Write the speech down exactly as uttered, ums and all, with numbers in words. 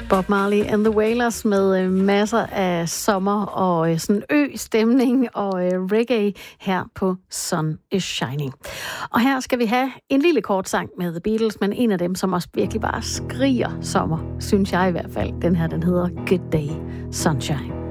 Bob Marley and the Wailers med øh, masser af sommer og øh, sådan ø-stemning og øh, reggae her på Sun is Shining. Og her skal vi have en lille kort sang med The Beatles, men en af dem, som også virkelig bare skriger sommer, synes jeg i hvert fald. Den her, den hedder Good Day Sunshine.